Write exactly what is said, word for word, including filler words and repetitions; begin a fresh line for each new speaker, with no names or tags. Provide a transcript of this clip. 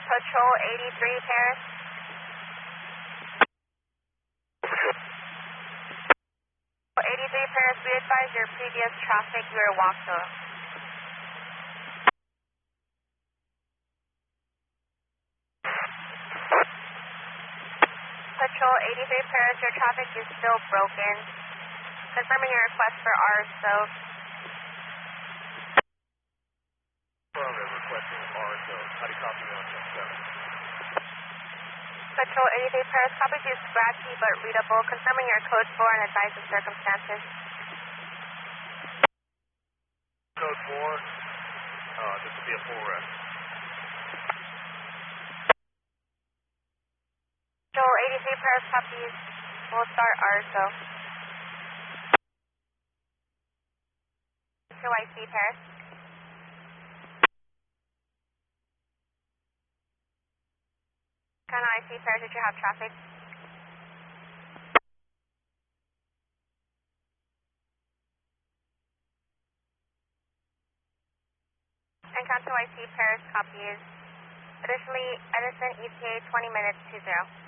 Patrol eighty-three Paris. eighty-three Paris, we advise your previous traffic, you were walked off. Patrol eighty-three Paris, your traffic is still broken. Confirming your request for R S O.
Requesting R S O. How do you copy on seven?
Patrol eighty-three Paris, copy to scratchy but readable. Confirming your code four and advise the circumstances.
Code four, uh, this will be a full rest.
Patrol eighty-three Paris, copies. We'll start R S O. K Y C Paris. Can I see Paris, did you have traffic? Encanto I C Paris, copies. Additionally, Edison E T A twenty minutes to zero.